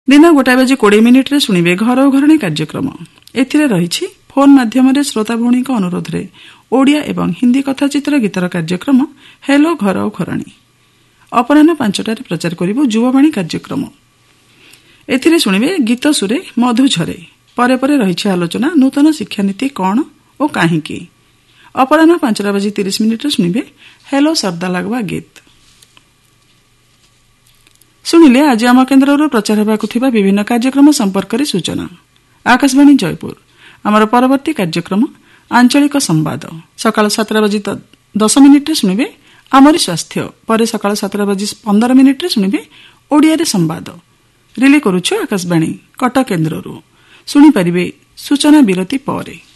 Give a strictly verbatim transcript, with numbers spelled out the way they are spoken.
दिन गोटाए बजे कोड़े मिनिट्रे शुणिबे घर ओ घरणी कार्यक्रम। एथिरे रहिछि फोन माध्यमरे श्रोता भौणी अनुरोध रे ओडिया एवं हिंदी कथाचित्र गीतर कार्यक्रम हेलो घर ओ घरणी। अपराह्न पांचटारे प्रचार करिबो युववाणी कार्यक्रम। एथिरे शुणिबे गीत सुरे मधु झरे। परे परे रहिछि आलोचना नूतन शिक्षा नीति कौन ओ काहिंकी। अपराह्न पांचटा बजे तीस मिनिट्रे शुणिबे हेलो सरदा लागवा गीत। शुणिले आज आम केन्द्र प्रचार होगाकु थिबा विभिन्न कार्यक्रम संपर्क में सूचना। आकाशवाणी जयपुर आमर परवर्ती कार्यक्रम आंचलिक संवाद सकाळ सातटा बजे दस मिनिट्रे शुणिबे आमरी स्वास्थ्य। परे सकाळ सातटा बजे पंदर मिनिट्रे शुणिबे ओडिया रे संवाद। रिले करूछु आकाशवाणी कटक केन्द्ररू। शुणी पारिबे सूचना विरति परे।